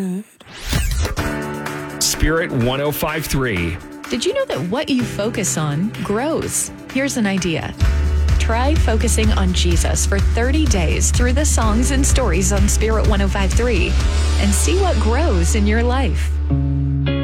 Spirit 1053. Did you know that what you focus on grows? Here's an idea. Try focusing on Jesus for 30 days through the songs and stories on Spirit 1053 and see what grows in your life.